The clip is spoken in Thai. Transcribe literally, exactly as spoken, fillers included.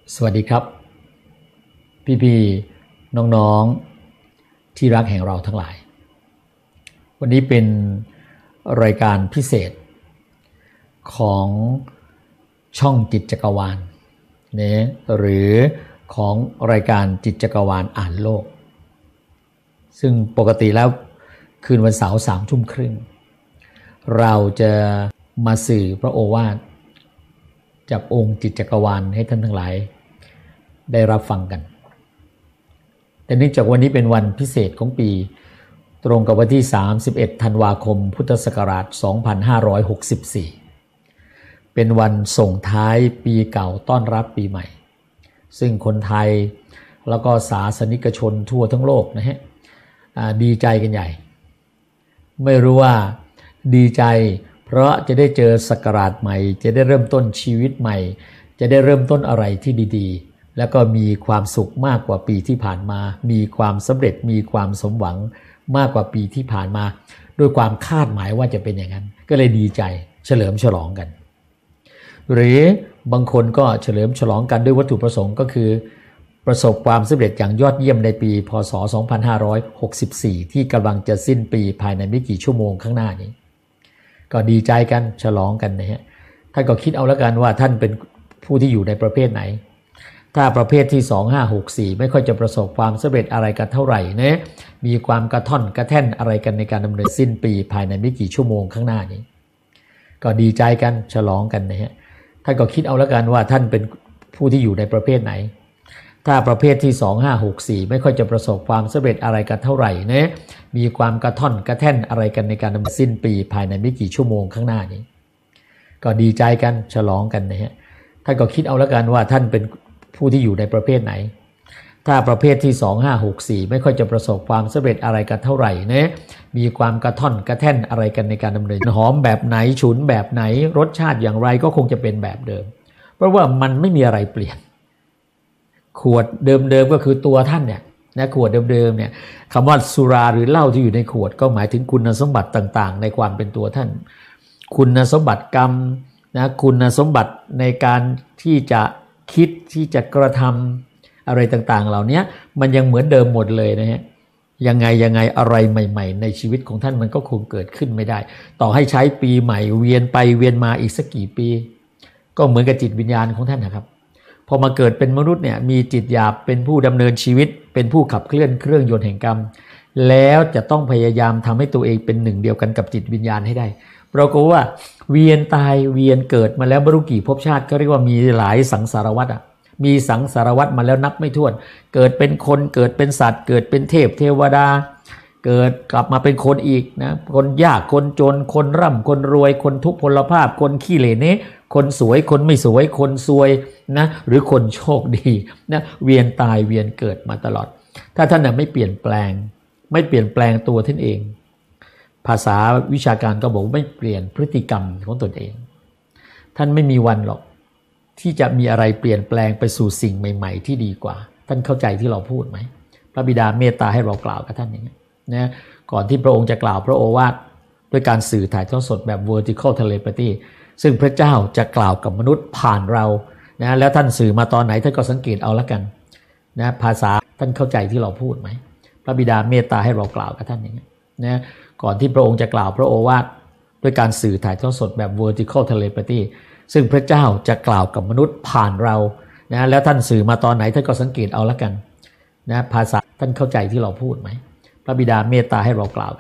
สวัสดีครับพี่ๆน้องๆที่รักแห่งเราทั้งหลายวันนี้เป็นรายการพิเศษของช่องจิตจักรวาลเนี่ยหรือของรายการจิตจักรวาลอ่านโลกซึ่งปกติแล้วคืนวันเสาร์สามทุ่มครึ่งเราจะมาสื่อพระโอวาทจากองค์จิตจักรวาลให้ท่านทั้งหลายได้รับฟังกันแต่เนื่องจากวันนี้เป็นวันพิเศษของปีตรงกับวันที่สามสิบเอ็ดธันวาคมพุทธศักราชสองพันห้าร้อยหกสิบสี่เป็นวันส่งท้ายปีเก่าต้อนรับปีใหม่ซึ่งคนไทยแล้วก็ศาสนิกชนทั่วทั้งโลกนะฮะดีใจกันใหญ่ไม่รู้ว่าดีใจเพราะจะได้เจอศักราชใหม่จะได้เริ่มต้นชีวิตใหม่จะได้เริ่มต้นอะไรที่ดีๆแล้วก็มีความสุขมากกว่าปีที่ผ่านมามีความสำเร็จมีความสมหวังมากกว่าปีที่ผ่านมาด้วยความคาดหมายว่าจะเป็นอย่างนั้นก็เลยดีใจเฉลิมฉลองกันหรือบางคนก็เฉลิมฉลองกันด้วยวัตถุประสงค์ก็คือประสบความสำเร็จอย่างยอดเยี่ยมในปีพ.ศ. สองพันห้าร้อยหกสิบสี่ที่กำลังจะสิ้นปีภายในไม่กี่ชั่วโมงข้างหน้านี้ก็ดีใจกันฉลองกันนะฮะท่านก็คิดเอาแล้วกันว่าท่านเป็นผู้ที่อยู่ในประเภทไหนถ้าประเภทที่สอง ห้า หก สี่ไม่ค่อยจะประสบความสำเร็จอะไรกันเท่าไหร่นะมีความกระท่อนกระแท่นอะไรกันในการดำเนินสิ้นปีภายในไม่กี่ชั่วโมงข้างหน้านี้ก็ดีใจกันฉลองกันนะฮะท่านก็คิดเอาแล้วกันว่าท่านเป็นผู้ที่อยู่ในประเภทไหนถ้าประเภทที่สอง ห้า หก สี่ไม่ค่อยจะประสบความสำเร็จอะไรกันเท่าไหร่นะมีความกระท่อนกระแท่นอะไรกันในการดำเนินสิ้นปีภายในไม่กี่ชั่วโมงข้างหน้านี้ก็ดีใจกันฉลองกันนะฮะท่านก็คิดเอาแล้วกันว่าท่านเป็นผู้ที่อยู่ในประเภทไหนถ้าประเภทที่สอง ห้า หก สี่ไม่ค่อยจะประสบความสำเร็จอะไรกันเท่าไหร่นะมีความกระท่อนกระแท่นอะไรกันในการดำเนินหอมแบบไหนฉุนแบบไหนรสชาติอย่างไรก็คงจะเป็นแบบเดิมเพราะว่ามันไม่มีอะไรเปลี่ยนขวดเดิมๆก็คือตัวท่านเนี่ยนะขวดเดิมๆเนี่ยคำว่าสุราหรือเหล้าที่อยู่ในขวดก็หมายถึงคุณสมบัติต่างๆในความเป็นตัวท่านคุณสมบัติกรรมนะคุณสมบัติในการที่จะคิดที่จะกระทำอะไรต่างๆเหล่านี้มันยังเหมือนเดิมหมดเลยนะฮะยังไงยังไงอะไรใหม่ๆในชีวิตของท่านมันก็คงเกิดขึ้นไม่ได้ต่อให้ใช้ปีใหม่เวียนไปเวียนมาอีกสักกี่ปีก็เหมือนกับจิตวิญญาณของท่านนะครับพอมาเกิดเป็นมนุษย์เนี่ยมีจิตหยาบเป็นผู้ดำเนินชีวิตเป็นผู้ขับเคลื่อนเครื่องยนต์แห่งกรรมแล้วจะต้องพยายามทำให้ตัวเองเป็นหนึ่งเดียวกันกับจิตวิญญาณให้ได้เราก็ว่าเวียนตายเวียนเกิดมาแล้วไม่รู้กี่ภพชาติก็เรียกว่ามีหลายสังสารวัฏอ่ะมีสังสารวัฏมาแล้วนับไม่ถ้วนเกิดเป็นคนเกิดเป็นสัตว์เกิดเป็นเทพเทวดาเกิดกลับมาเป็นคนอีกนะคนยากคนจนคนร่ำคนรวยคนทุพพลภาพคนขี้เหร่เนะคนสวยคนไม่สวยคนซวยนะหรือคนโชคดีนะเวียนตายเวียนเกิดมาตลอดถ้าท่านน่ะไม่เปลี่ยนแปลงไม่เปลี่ยนแปลงตัวท่านเองภาษาวิชาการก็บอกไม่เปลี่ยนพฤติกรรมของตนเองท่านไม่มีวันหรอกที่จะมีอะไรเปลี่ยนแปลงไปสู่สิ่งใหม่ๆที่ดีกว่าท่านเข้าใจที่เราพูดไหมพระบิดาเมตตาให้เรากล่าวกับท่านอย่างนี้นะก่อนที่พระองค์จะกล่าวพระโอวาทด้วยการสื่อถ่ายทอดสดแบบ vertical telepathy ซึ่งพระเจ้าจะกล่าวกับมนุษย์ผ่านเรานะแล้วท่านสื่อมาตอนไหนท่านก็สังเกตเอาละกันนะภาษาท่านเข้าใจที่เราพูดไหมพระบิดาเมตตาให้เรากล่าวกับท่านอย่างนี้นะก่อนที่พระองค์จะกล่าวพระโอวาทด้วยการสื่อถ่ายทอดสดแบบ vertical telepathy ซึ่งพระเจ้าจะกล่าวกับมนุษย์ผ่านเรานะแล้วท่านสื่อมาตอนไหนท่านก็สังเกตเอาละกันนะภาษาท่านเข้าใจที่เราพูดไหมพระบิดาเมตตาให้เรากล่าว